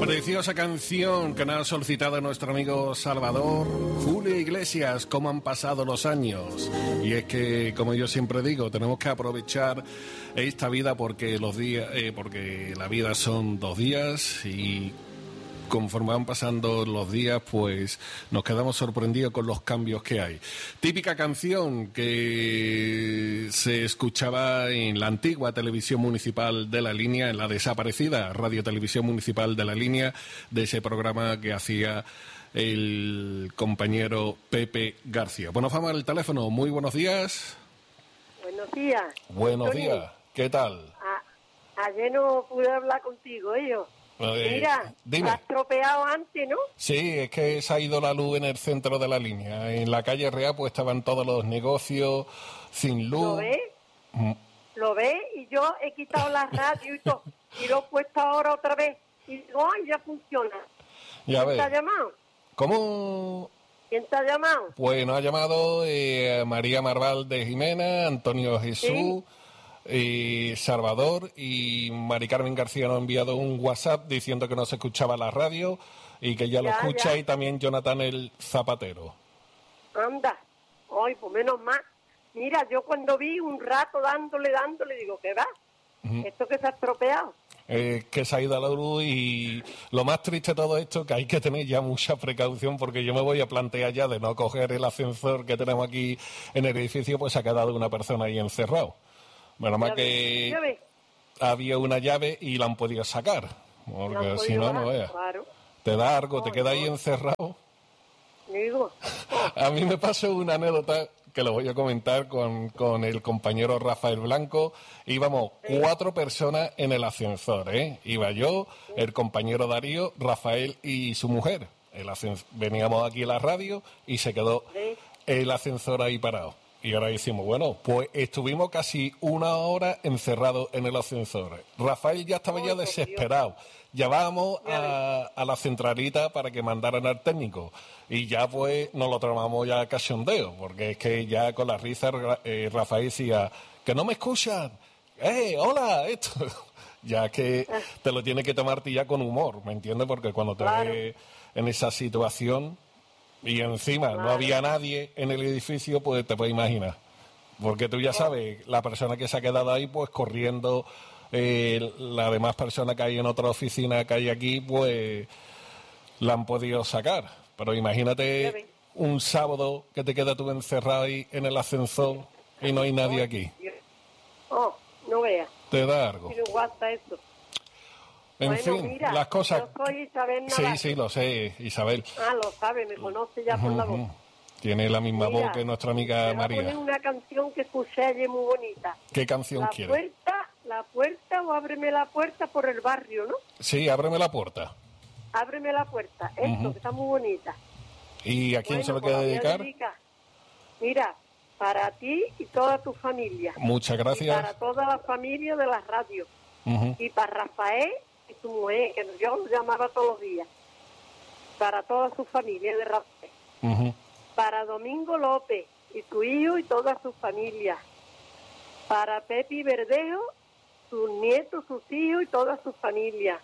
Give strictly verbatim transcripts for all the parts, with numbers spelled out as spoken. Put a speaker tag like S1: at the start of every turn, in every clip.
S1: Preciosa canción que nos ha solicitado nuestro amigo Salvador Julio Iglesias, cómo han pasado los años. Y es que, como yo siempre digo, tenemos que aprovechar esta vida porque los días, eh, porque la vida son dos días y conforme van pasando los días, pues nos quedamos sorprendidos con los cambios que hay. Típica canción que se escuchaba en la antigua televisión municipal de La Línea, en la desaparecida Radio Televisión Municipal de La Línea, de ese programa que hacía el compañero Pepe García. Bueno, Fama, el teléfono, muy buenos días.
S2: Buenos días.
S1: Buenos
S2: Tony,
S1: días, ¿qué tal?
S2: A, ayer no pude hablar contigo, yo.
S1: Eh,
S2: Mira,
S1: dime.
S2: has tropeado antes, ¿no?
S1: Sí, es que se ha ido la luz en el centro de La Línea. En la calle Real pues estaban todos los negocios sin luz.
S2: ¿Lo ves?
S1: Mm.
S2: ¿Lo ves? Y yo he quitado la radio y todo, y lo he puesto ahora otra vez. Y digo, ay, ya funciona.
S1: Ya
S2: ¿Quién
S1: ves.
S2: te ha llamado?
S1: ¿Cómo?
S2: ¿Quién te ha llamado?
S1: Pues nos ha llamado eh, María Marval de Jimena, Antonio Jesús,
S2: Sí.
S1: eh, Salvador, y Mari Carmen García nos ha enviado un WhatsApp diciendo que no se escuchaba la radio y que ya,
S2: Ya,
S1: lo escucha,
S2: ya.
S1: y también Jonathan el Zapatero.
S2: Anda. Ay, pues menos mal. Mira, yo cuando vi un rato dándole, dándole, digo, ¿qué va?
S1: Ujú.
S2: Esto que se ha estropeado.
S1: Eh, que se ha ido a la luz, y lo más triste de todo esto que hay que tener ya mucha precaución, porque yo me voy a plantear ya de no coger el ascensor que tenemos aquí en el edificio, pues se ha quedado una persona ahí encerrado. Menos mal
S2: Ya ves,
S1: que
S2: ya ves.
S1: había una llave y la han podido sacar,
S2: Ya
S1: porque
S2: han
S1: si no,
S2: podido
S1: no
S2: bajar,
S1: veas.
S2: Claro.
S1: Te da algo, te
S2: Oh,
S1: quedas ahí
S2: no.
S1: encerrado.
S2: Digo,
S1: A mí me pasó una anécdota que lo voy a comentar con, con el compañero Rafael Blanco. Íbamos cuatro personas en el ascensor, ¿eh? Iba yo, el compañero Darío, Rafael y su mujer. El ascens- Veníamos aquí a la radio y se quedó
S2: Sí.
S1: el ascensor ahí parado. Y ahora decimos, bueno, pues estuvimos casi una hora encerrados en el ascensor. Rafael ya estaba
S2: Ay,
S1: ya
S2: por
S1: desesperado. Llamábamos
S2: Ya
S1: a, a la centralita para que mandaran al técnico. Y ya pues nos lo tomamos ya cachondeo, porque es que ya con la risa Ra- eh, Rafael decía, que no me escuchan. ¡Eh, hola! Esto. Ya que te lo tienes que tomarte ya con humor, ¿me entiendes? Porque cuando te
S2: Claro.
S1: ves en esa situación y encima no
S2: Claro.
S1: había nadie en el edificio, pues te puedes imaginar. Porque tú ya sabes, la persona que se ha quedado ahí, pues corriendo, eh, la demás persona que hay en otra oficina que hay aquí, pues la han podido sacar. Pero
S2: Ya
S1: imagínate
S2: ves.
S1: un sábado que te quedas tú encerrado ahí en el ascensor y no hay nadie aquí.
S2: Oh, no veas.
S1: Te da algo.
S2: Tiene guasta eso.
S1: En
S2: Bueno,
S1: fin,
S2: mira,
S1: las cosas...
S2: yo soy Isabel
S1: Sí,
S2: Navarro.
S1: sí, lo sé, Isabel.
S2: Ah, lo sabe, me conoce ya por la voz.
S1: Ujú. Tiene la misma
S2: Mira,
S1: voz que nuestra amiga
S2: te voy a poner
S1: María.
S2: una canción que escuché ayer muy bonita.
S1: ¿Qué canción
S2: La
S1: quiere?
S2: puerta, la puerta o ábreme la puerta por el barrio, ¿no?
S1: Sí, ábreme la puerta.
S2: Ábreme la puerta. Esto,
S1: Ujú.
S2: que está muy bonita.
S1: ¿Y a quién
S2: Bueno,
S1: se lo
S2: pues
S1: quiere
S2: la voy a
S1: dedicar?
S2: dedicar. Mira, para ti y toda tu familia.
S1: Muchas
S2: Y para
S1: gracias.
S2: toda la familia de la radio.
S1: Ujú.
S2: Y para Rafael y su mujer, que yo lo llamaba todos los días. Para toda su familia de Rafael.
S1: Ujú.
S2: Para Domingo López y su hijo y toda su familia. Para Pepi Verdejo, sus nietos, sus hijos y toda su familia.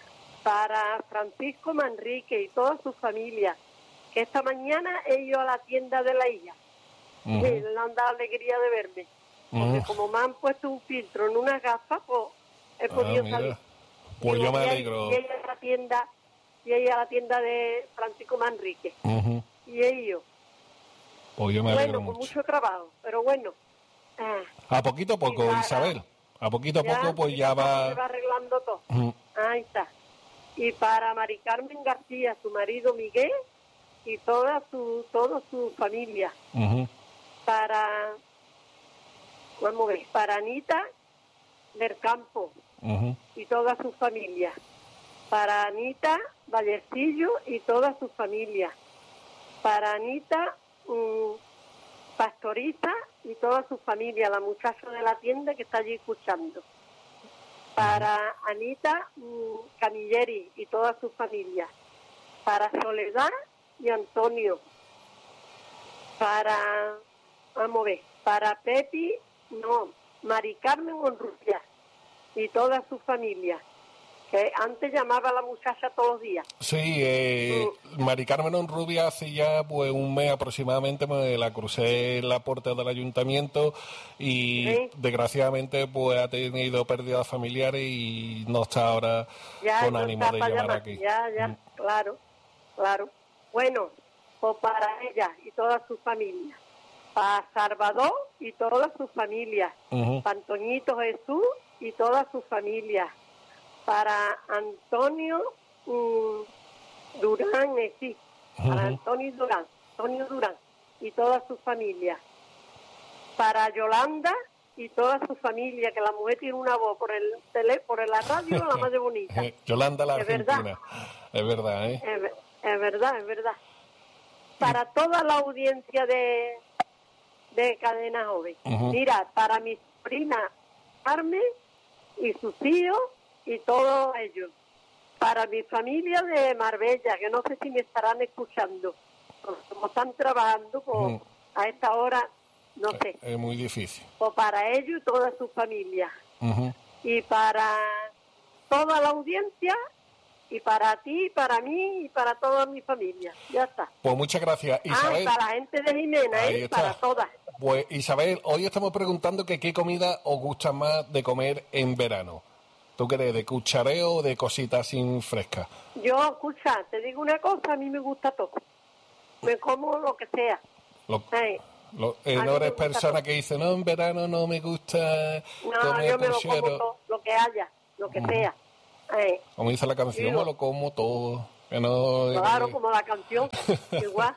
S2: Para Francisco Manrique y toda su familia. Que esta mañana he ido a la tienda de la hija.
S1: Ujú.
S2: Sí, le han dado alegría de verme. Porque
S1: Ujú.
S2: como me han puesto un filtro en unas gafas, pues he
S1: Ah,
S2: podido
S1: mira.
S2: salir.
S1: Pues
S2: Digo,
S1: yo me
S2: y ahí-
S1: alegro.
S2: Y ella a la tienda, y ella a la tienda de Francisco Manrique.
S1: Ujú.
S2: Y ellos.
S1: Pues yo me alegro
S2: Bueno, con
S1: mucho.
S2: mucho trabajo, pero bueno. Ah,
S1: A poquito a poco,
S2: y para-
S1: Isabel. A poquito a
S2: ya,
S1: poco, pues ya
S2: poquito a poco
S1: va...
S2: se va arreglando todo.
S1: Ujú.
S2: Ahí está. Y para Mari Carmen García, su marido Miguel, y toda su, toda su familia.
S1: Ujú.
S2: Para, vamos a ver, para Anita del Campo
S1: Ujú.
S2: y toda su familia. Para Anita Vallecillo y toda su familia. Para Anita mm, Pastoriza y toda su familia, la muchacha de la tienda que está allí escuchando. Para Anita mm, Camilleri y toda su familia. Para Soledad y Antonio. Para, vamos a ver, para Pepi, no, Mari Carmen Honrubia y toda su familia. que antes llamaba a la muchacha todos los días.
S1: Sí, eh,
S2: Mm.
S1: Mari Carmen Rubia hace ya pues un mes aproximadamente me la crucé en la puerta del ayuntamiento y
S2: Sí.
S1: desgraciadamente pues ha tenido pérdidas familiares y no está ahora
S2: Ya,
S1: con
S2: no
S1: ánimo
S2: está
S1: de
S2: para
S1: llamar
S2: llamar.
S1: aquí.
S2: Ya, ya,
S1: Mm.
S2: claro, claro. Bueno, pues para ella y toda su familia. Para Salvador y toda su familia.
S1: Ujú.
S2: Para Antoñito Jesús y toda su familia. Para Antonio mm, Durán, eh, sí. Para
S1: Ujú.
S2: Antonio Durán, Antonio Durán y toda su familia. Para Yolanda y toda su familia, que la mujer tiene una voz por el tele, por la radio la más de bonita.
S1: Eh, Yolanda la
S2: Es verdad.
S1: Argentina. Es verdad, ¿eh?
S2: Es, ver- es verdad, es verdad. Para toda la audiencia de, de Cadena Joven.
S1: Ujú.
S2: Mira, para mi sobrina Carmen y sus tíos y todos ellos. Para mi familia de Marbella, que no sé si me estarán escuchando. Porque como están trabajando, pues,
S1: Ujú.
S2: a esta hora, no sé.
S1: Es muy difícil.
S2: Pues para ellos y toda su familia.
S1: Ujú.
S2: Y para toda la audiencia, y para ti, para mí, y para toda mi familia. Ya está.
S1: Pues muchas gracias,
S2: Ah, y
S1: Isabel.
S2: para la gente de Jimena,
S1: Ahí
S2: ¿eh?
S1: está.
S2: Para todas.
S1: Pues Isabel, hoy estamos preguntando que qué comida os gusta más de comer en verano. ¿Tú crees de cuchareo o de cositas sin frescas?
S2: Yo, escucha, te digo una cosa, a mí me gusta todo. Me como lo que sea.
S1: Lo-
S2: Eh,
S1: lo- eh,
S2: A mí
S1: no
S2: me
S1: eres
S2: gusta
S1: persona
S2: todo.
S1: que dice, no, en verano no me gusta
S2: No,
S1: comer
S2: yo me lo como
S1: puchero.
S2: todo, lo que haya, lo que sea. Eh,
S1: Como dice la canción,
S2: Digo.
S1: me lo como todo. Que no,
S2: claro,
S1: eh,
S2: como la canción, igual.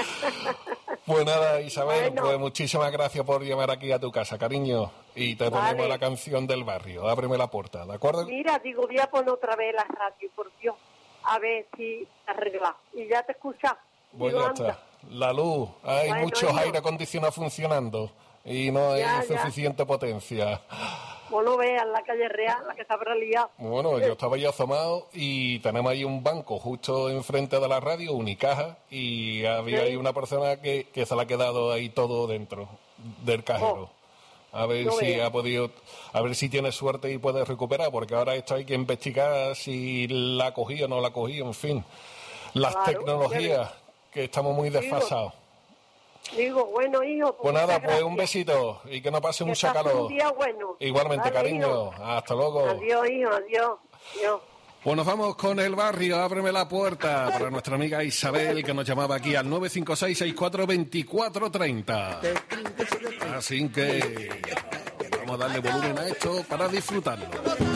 S1: Pues nada, Isabel,
S2: Bueno.
S1: pues muchísimas gracias por llamar aquí a tu casa, cariño. Y te
S2: Vale.
S1: ponemos la canción del barrio. Ábreme la puerta, ¿de acuerdo?
S2: Mira, digo, voy a poner otra vez la radio, por Dios, a ver si se arregla. Y ya te escuchas.
S1: Pues
S2: Digo,
S1: ya
S2: anda.
S1: está. La luz, hay
S2: Bueno,
S1: muchos
S2: hijo.
S1: aire acondicionado funcionando y no hay
S2: Ya, ya.
S1: suficiente potencia.
S2: Vos no veas la calle real, la que se habrá liado.
S1: Bueno, yo estaba ya asomado y tenemos ahí un banco justo enfrente de la radio, Unicaja, y había
S2: Sí.
S1: ahí una persona que, que se le ha quedado ahí todo dentro del cajero. A ver
S2: no
S1: si
S2: veas.
S1: ha podido, a ver si tiene suerte y puede recuperar, porque ahora esto hay que investigar si la ha cogido o no la ha cogido, en fin. Las
S2: Claro,
S1: tecnologías, que estamos muy
S2: Digo,
S1: desfasados.
S2: Digo, bueno, hijo.
S1: Pues nada,
S2: muchas
S1: pues un
S2: gracias.
S1: besito y que no pase
S2: Que
S1: mucha
S2: pase
S1: calor.
S2: un día bueno.
S1: Igualmente,
S2: Vale,
S1: cariño.
S2: hijo.
S1: Hasta luego.
S2: Adiós, hijo, adiós. Adiós.
S1: Pues nos vamos con el barrio, ábreme la puerta para nuestra amiga Isabel que nos llamaba aquí al nueve cinco seis, seis cuatro dos cuatro tres cero. Así que vamos a darle volumen a esto para disfrutarlo.